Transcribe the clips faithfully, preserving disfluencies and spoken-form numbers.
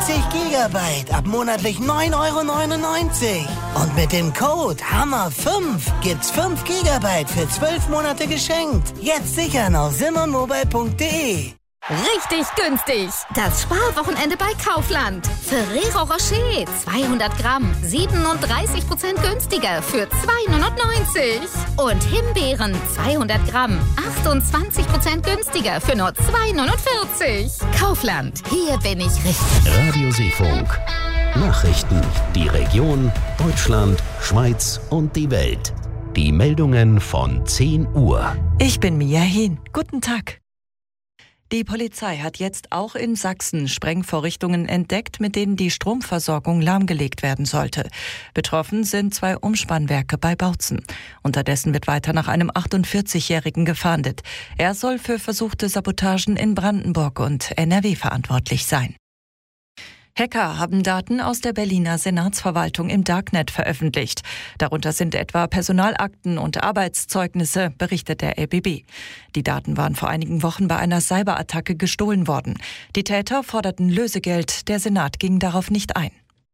dreißig Gigabyte ab monatlich neun Euro neunundneunzig. Und mit dem Code Hammer fünf gibt's fünf Gigabyte für zwölf Monate geschenkt. Jetzt sichern auf simmermobile punkt de. Richtig günstig. Das Sparwochenende bei Kaufland. Ferrero Rocher zweihundert Gramm, siebenunddreißig Prozent günstiger für zwei neunundneunzig. Und Himbeeren zweihundert Gramm, achtundzwanzig Prozent günstiger für nur zwei neunundvierzig. Kaufland, hier bin ich richtig. Radio Seefunk. Nachrichten, die Region, Deutschland, Schweiz und die Welt. Die Meldungen von zehn Uhr. Ich bin Mia Hehn. Guten Tag. Die Polizei hat jetzt auch in Sachsen Sprengvorrichtungen entdeckt, mit denen die Stromversorgung lahmgelegt werden sollte. Betroffen sind zwei Umspannwerke bei Bautzen. Unterdessen wird weiter nach einem achtundvierzigjährigen gefahndet. Er soll für versuchte Sabotagen in Brandenburg und N R W verantwortlich sein. Hacker haben Daten aus der Berliner Senatsverwaltung im Darknet veröffentlicht. Darunter sind etwa Personalakten und Arbeitszeugnisse, berichtet der L B B. Die Daten waren vor einigen Wochen bei einer Cyberattacke gestohlen worden. Die Täter forderten Lösegeld, der Senat ging darauf nicht ein.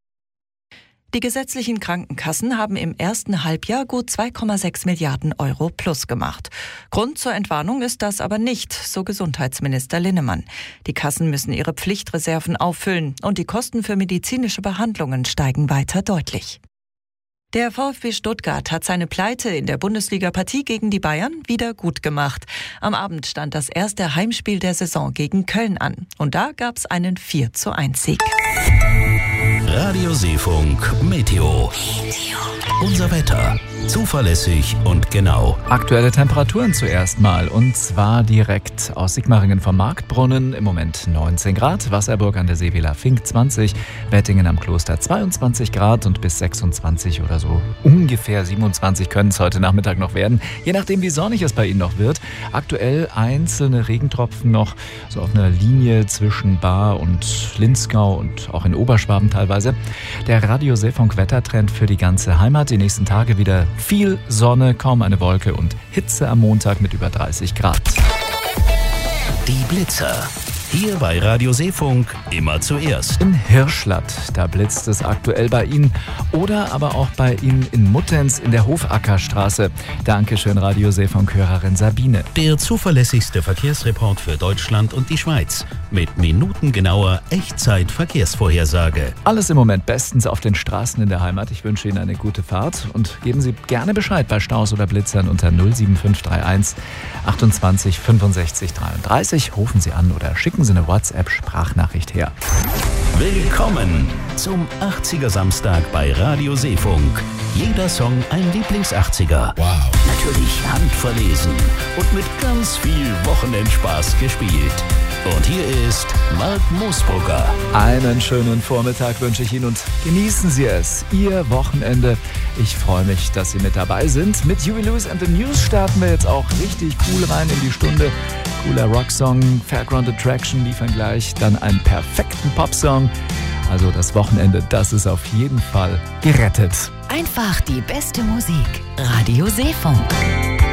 Die gesetzlichen Krankenkassen haben im ersten Halbjahr gut zwei Komma sechs Milliarden Euro plus gemacht. Grund zur Entwarnung ist das aber nicht, so Gesundheitsminister Linnemann. Die Kassen müssen ihre Pflichtreserven auffüllen und die Kosten für medizinische Behandlungen steigen weiter deutlich. Der VfB Stuttgart hat seine Pleite in der Bundesliga-Partie gegen die Bayern wieder gut gemacht. Am Abend stand das erste Heimspiel der Saison gegen Köln an. Und da gab es einen vier zu eins Sieg. Radio Seefunk Meteo. Unser Wetter. Zuverlässig und genau. Aktuelle Temperaturen zuerst mal. Und zwar direkt aus Sigmaringen vom Marktbrunnen. Im Moment neunzehn Grad. Wasserburg an der Seewähler Fink zwanzig. Wettingen am Kloster zweiundzwanzig Grad. Und bis sechsundzwanzig oder so ungefähr siebenundzwanzig können es heute Nachmittag noch werden. Je nachdem, wie sonnig es bei Ihnen noch wird. Aktuell einzelne Regentropfen noch so auf einer Linie zwischen Baar und Linzgau und auch in Oberschwaben teilweise. Der Radio Seefunk Wettertrend für die ganze Heimat. Die nächsten Tage wieder viel Sonne, kaum eine Wolke und Hitze am Montag mit über dreißig Grad. Die Blitzer. Hier bei Radio Seefunk immer zuerst. In Hirschlatt, da blitzt es aktuell bei Ihnen. Oder aber auch bei Ihnen in Muttenz in der Hofackerstraße. Dankeschön, Radio Seefunk-Hörerin Sabine. Der zuverlässigste Verkehrsreport für Deutschland und die Schweiz. Mit minutengenauer Echtzeit-Verkehrsvorhersage. Alles im Moment bestens auf den Straßen in der Heimat. Ich wünsche Ihnen eine gute Fahrt und geben Sie gerne Bescheid bei Staus oder Blitzern unter null sieben fünf drei eins achtundzwanzig fünfundsechzig dreiunddreißig. Rufen Sie an oder schicken Sie eine WhatsApp-Sprachnachricht her. Willkommen zum achtziger Samstag bei Radio Seefunk. Jeder Song ein Lieblings-achtziger. Wow. Natürlich handverlesen und mit ganz viel Wochenendspaß gespielt. Und hier ist Mark Moosbrugger. Einen schönen Vormittag wünsche ich Ihnen und genießen Sie es, Ihr Wochenende. Ich freue mich, dass Sie mit dabei sind. Mit Huey Lewis and the News starten wir jetzt auch richtig cool rein in die Stunde. Cooler Rocksong, Fairground Attraction liefern gleich, dann einen perfekten Popsong. Also das Wochenende, das ist auf jeden Fall gerettet. Einfach die beste Musik. Radio Seefunk.